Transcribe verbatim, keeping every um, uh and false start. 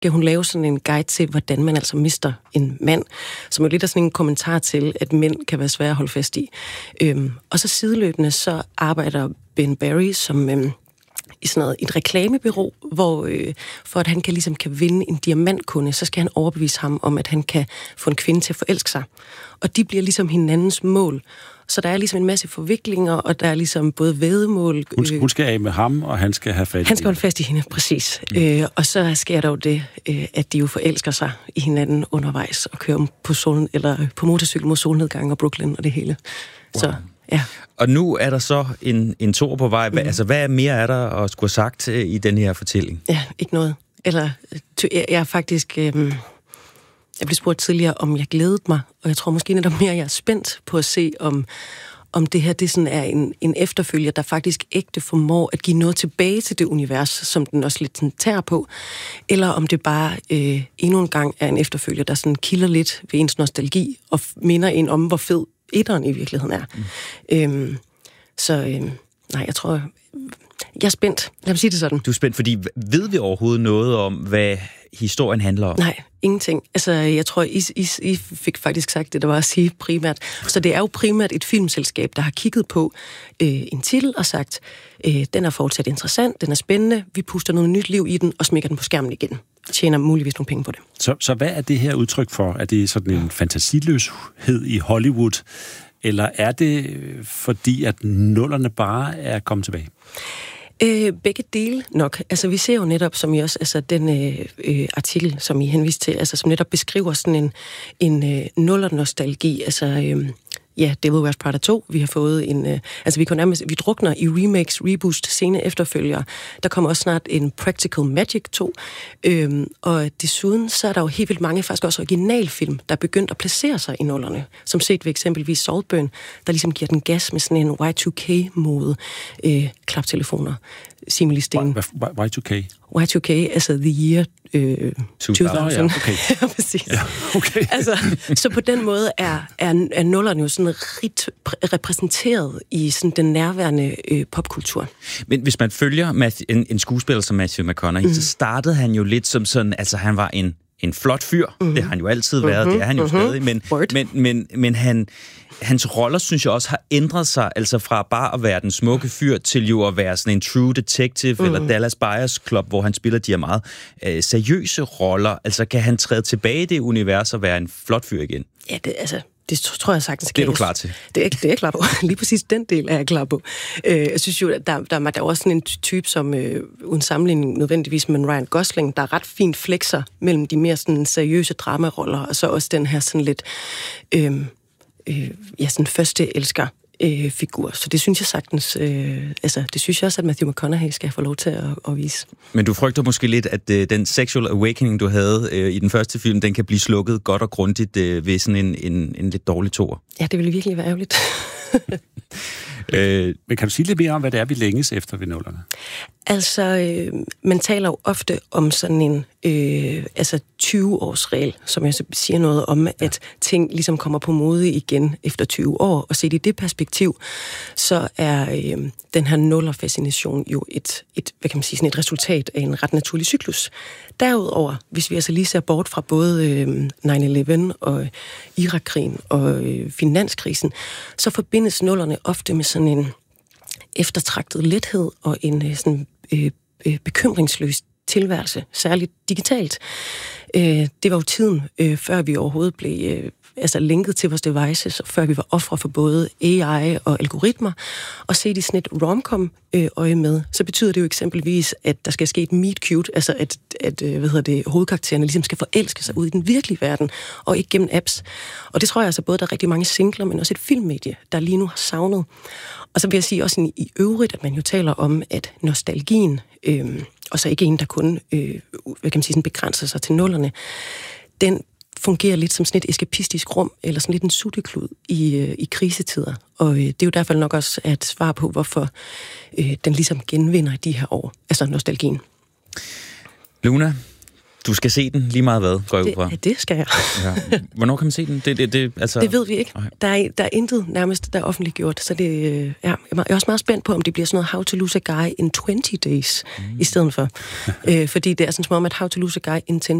skal hun lave sådan en guide til, hvordan man altså mister en mand, som er lidt af sådan en kommentar til, at mænd kan være svære at holde fast i. Øhm, og så sideløbende, så arbejder Ben Barry som øhm, i sådan noget, et reklamebureau, hvor øh, for at han kan, ligesom, kan vinde en diamantkunde, så skal han overbevise ham om, at han kan få en kvinde til at forelske sig. Og de bliver ligesom hinandens mål. Så der er ligesom en masse forviklinger, og der er ligesom både væddemål... Hun, hun skal af med ham, og han skal have fat i Han skal holde fast i hende, præcis. Mm. Øh, og så sker der jo det, øh, at de jo forelsker sig i hinanden undervejs, og kører på, sol, eller på motorcykel mod solnedgang og Brooklyn og det hele. Wow. Så, ja. Og nu er der så en, en toer på vej. Hva, mm. Altså, hvad mere er der at skulle have sagt i den her fortælling? Ja, ikke noget. Eller, jeg er faktisk... Øh, Jeg blev spurgt tidligere, om jeg glædede mig, og jeg tror måske netop mere, jeg er spændt på at se, om, om det her det sådan er en, en efterfølger, der faktisk ægte formår at give noget tilbage til det univers, som den også lidt sådan tager på, eller om det bare øh, endnu en gang er en efterfølger, der sådan kilder lidt ved ens nostalgi, og minder en om, hvor fed etteren i virkeligheden er. Mm. Øhm, så øh, nej, jeg tror... Jeg er spændt. Lad mig sige det sådan. Du er spændt, fordi ved vi overhovedet noget om, hvad historien handler om? Nej, ingenting. Altså, jeg tror, I, I, I fik faktisk sagt det, der var at sige primært. Så det er jo primært et filmselskab, der har kigget på øh, en titel og sagt, øh, den er fortsat interessant, den er spændende, vi puster noget nyt liv i den og smækker den på skærmen igen. Tjener muligvis nogle penge på det. Så, så hvad er det her udtryk for? Er det sådan en fantasiløshed i Hollywood, eller er det fordi, at nullerne bare er kommet tilbage? Øh, begge dele nok. Altså, vi ser jo netop, som I også, altså den øh, øh, artikel, som I henviste til, altså som netop beskriver sådan en, en øh, nuller-nostalgi, altså... Øh, Ja, Devil Wears Prada to, vi har fået en... Øh, altså, vi kan nærmest... Vi drukner i remakes, reboost, scene efterfølgere. Der kommer også snart en Practical Magic to. Øhm, og desuden, så er der jo helt vildt mange, faktisk også originalfilm, der er begyndt at placere sig i nullerne. Som set ved eksempelvis Saltburn, der ligesom giver den gas med sådan en Y to K-mode. Øh, klaptelefoner. Simili-sten. Y to K? Y to K, altså the year øh, to tusind. Oh, ja, okay. Ja, præcis. Ja, okay. Altså, så på den måde er, er, er nullerne jo sådan rigt repræsenteret i sådan den nærværende øh, popkultur. Men hvis man følger Matthew, en, en skuespiller som Matthew McConaughey, mm. så startede han jo lidt som sådan, altså han var en, en flot fyr. Mm. Det har han jo altid været, mm-hmm. det er han jo mm-hmm. stadig, men, men, men, men han... Hans roller, synes jeg også, har ændret sig, altså fra bare at være den smukke fyr, til jo at være sådan en True Detective, mm. eller Dallas Buyers Club, hvor han spiller de her meget øh, seriøse roller. Altså, kan han træde tilbage i det univers og være en flot fyr igen? Ja, det, altså, det tror jeg sagtens. Det er du klar til? Det er, det er jeg klar på. Lige præcis den del er jeg klar på. Øh, jeg synes jo, at der, der, der er også sådan en type, som øh, uden sammenligning nødvendigvis med Ryan Gosling, der er ret fint flexer mellem de mere sådan seriøse dramaroller, og så også den her sådan lidt... Øh, Øh, ja, sådan første elsker øh, figur. Så det synes jeg sagtens, øh, altså det synes jeg også, at Matthew McConaughey skal få lov til at, at vise. Men du frygter måske lidt, at øh, den sexual awakening, du havde øh, i den første film, den kan blive slukket godt og grundigt øh, ved sådan en, en, en lidt dårlig toer. Ja, det ville virkelig være ærgerligt. øh, men kan du sige lidt mere om, hvad det er, vi længes efter ved nullerne? Altså, øh, man taler jo ofte om sådan en øh, altså tyve-års regel, som jeg så siger noget om, ja. At ting ligesom kommer på mode igen efter tyve år, og set i det perspektiv, så er øh, den her nuller-fascination jo et, et, hvad kan man sige, sådan et resultat af en ret naturlig cyklus. Derudover, hvis vi altså lige ser bort fra både øh, nine eleven og Irak-krigen og øh, finanskrisen, så forbindes nullerne ofte med sådan en eftertragtet lethed og en sådan, øh, øh, bekymringsløs tilværelse, særligt digitalt. Øh, det var jo tiden, øh, før vi overhovedet blev øh, altså linket til vores devices, og før vi var ofre for både A I og algoritmer, og set i sådan et romcom øh, øje med, så betyder det jo eksempelvis, at der skal ske et meet cute, altså at, at hvad hedder det, hovedkaraktererne ligesom skal forelske sig ud i den virkelige verden, og ikke gennem apps. Og det tror jeg altså både, der er rigtig mange singler, men også et filmmedie, der lige nu har savnet. Og så vil jeg sige også i øvrigt, at man jo taler om, at nostalgien, øh, og så ikke en, der kun øh, hvad kan man sige, sådan begrænser sig til nullerne, den fungerer lidt som sådan et eskapistisk rum, eller sådan lidt en sutteklud i, øh, i krisetider. Og øh, det er jo derfor nok også et svar på, hvorfor øh, den ligesom genvinder de her år, altså nostalgien. Luna, Du skal se den lige meget hvad, går jeg ud fra. Det, ja, det skal jeg. Ja. Hvornår kan man se den? Det, det, det, altså... det ved vi ikke. Der er, der er intet nærmest, der er offentliggjort. Så det, ja, jeg er også meget spændt på, om det bliver sådan noget How to Lose a Guy in twenty days, mm. i stedet for. øh, fordi det er sådan som om, at How to Lose a Guy in ten